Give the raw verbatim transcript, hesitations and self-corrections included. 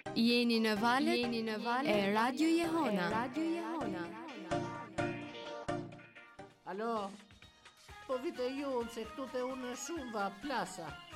Jeni në valët, jeni në valët e Radio Jehona. E Radio Jehona. Alo, po vite ju se këtu te unë shumë va plasa.